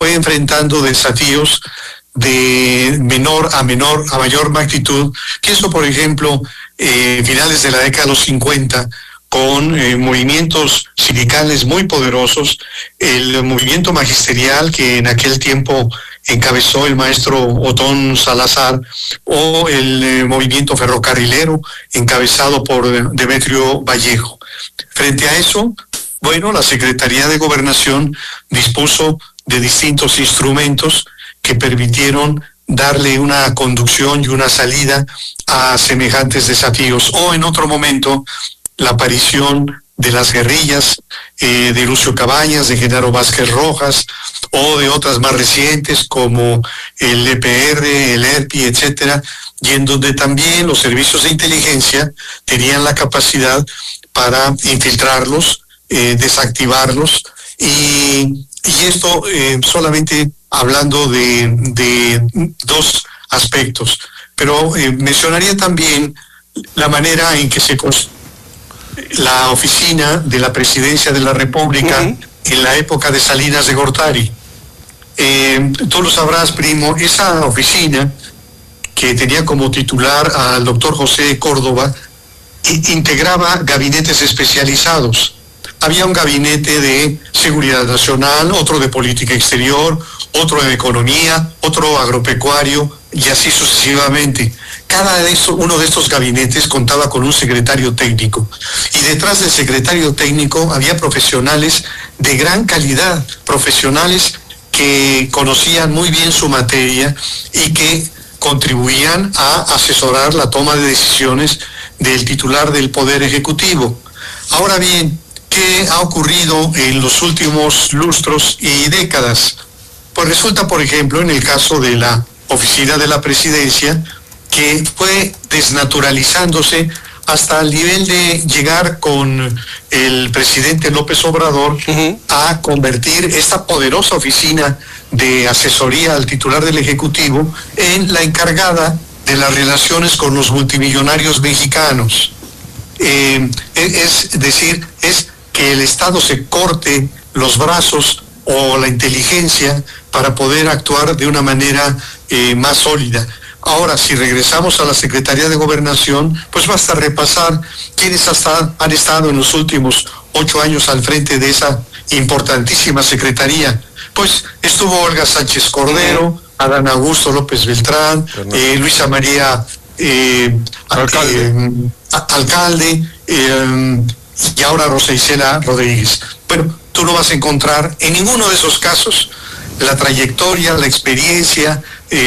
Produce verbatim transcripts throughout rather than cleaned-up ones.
fue enfrentando desafíos de menor a menor, a mayor magnitud. Pienso, por ejemplo, eh, finales de la década de los cincuenta, con eh, movimientos sindicales muy poderosos, el movimiento magisterial que en aquel tiempo encabezó el maestro Otón Salazar, o el eh, movimiento ferrocarrilero encabezado por Demetrio Vallejo. Frente a eso, bueno, la Secretaría de Gobernación dispuso de distintos instrumentos que permitieron darle una conducción y una salida a semejantes desafíos. O en otro momento, la aparición de las guerrillas eh, de Lucio Cabañas, de Genaro Vázquez Rojas, o de otras más recientes como el E P R, el E R P I, etcétera, y en donde también los servicios de inteligencia tenían la capacidad para infiltrarlos, eh, desactivarlos, y, y esto eh, solamente hablando de, de dos aspectos. Pero eh, mencionaría también la manera en que se construyó la oficina de la Presidencia de la República uh-huh. en la época de Salinas de Gortari. Eh, tú lo sabrás, primo, esa oficina, que tenía como titular al doctor José Córdoba, integraba gabinetes especializados. Había un gabinete de seguridad nacional, otro de política exterior, otro de economía, otro agropecuario, y así sucesivamente. Cada de esos, uno de estos gabinetes contaba con un secretario técnico, y detrás del secretario técnico había profesionales de gran calidad, profesionales que conocían muy bien su materia y que contribuían a asesorar la toma de decisiones del titular del Poder Ejecutivo. Ahora bien, ¿qué ha ocurrido en los últimos lustros y décadas? Pues resulta, por ejemplo, en el caso de la Oficina de la Presidencia, que fue desnaturalizándose hasta el nivel de llegar con el presidente López Obrador uh-huh. a convertir esta poderosa oficina de asesoría al titular del Ejecutivo en la encargada de las relaciones con los multimillonarios mexicanos. Eh, es decir, es que el Estado se corte los brazos o la inteligencia para poder actuar de una manera eh, más sólida. Ahora, si regresamos a la Secretaría de Gobernación, pues basta repasar quiénes hasta han estado en los últimos ocho años al frente de esa importantísima secretaría. Pues estuvo Olga Sánchez Cordero, Adán Augusto López Beltrán, eh, Luisa María eh, alcalde, eh, alcalde eh, y ahora Rosa Isela Rodríguez. Bueno, tú no vas a encontrar en ninguno de esos casos la trayectoria, la experiencia,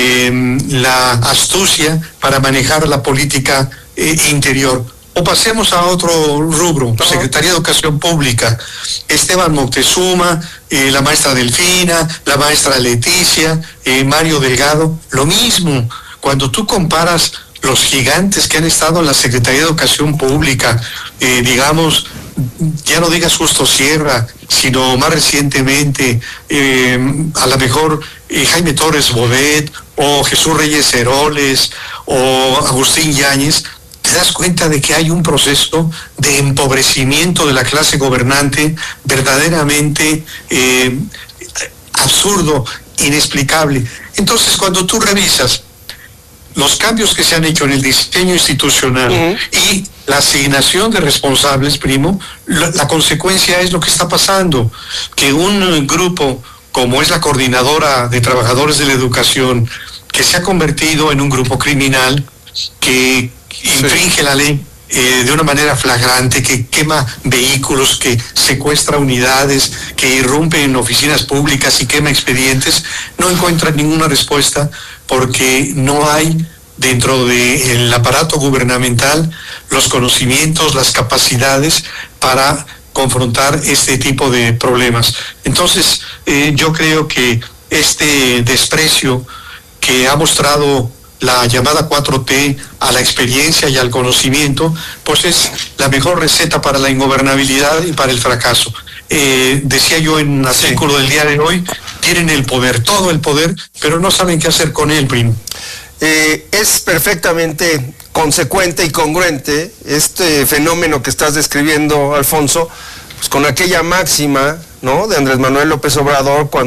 eh, la astucia para manejar la política eh, interior. O pasemos a otro rubro, uh-huh. Secretaría de Educación Pública, Esteban Moctezuma, eh, la maestra Delfina, la maestra Leticia, eh, Mario Delgado, lo mismo. Cuando tú comparas los gigantes que han estado en la Secretaría de Educación Pública, eh, digamos, ya no digas Justo Sierra, sino más recientemente, eh, a lo mejor eh, Jaime Torres Bodet, o Jesús Reyes Heroles, o Agustín Yáñez, te das cuenta de que hay un proceso de empobrecimiento de la clase gobernante verdaderamente eh, absurdo, inexplicable. Entonces, cuando tú revisas los cambios que se han hecho en el diseño institucional uh-huh. y la asignación de responsables, primo, la, la consecuencia es lo que está pasando, que un grupo como es la Coordinadora de Trabajadores de la Educación, que se ha convertido en un grupo criminal, que infringe sí. la ley eh, de una manera flagrante, que quema vehículos, que secuestra unidades, que irrumpe en oficinas públicas y quema expedientes, no encuentra ninguna respuesta porque no hay dentro del aparato gubernamental los conocimientos, las capacidades para confrontar este tipo de problemas. Entonces, eh, yo creo que este desprecio que ha mostrado la llamada cuatro T a la experiencia y al conocimiento, pues es la mejor receta para la ingobernabilidad y para el fracaso. Eh, decía yo en un artículo sí. del día de hoy, tienen el poder, todo el poder, pero no saben qué hacer con él, primo. Eh, es perfectamente consecuente y congruente este fenómeno que estás describiendo, Alfonso, pues con aquella máxima, ¿no?, de Andrés Manuel López Obrador, cuando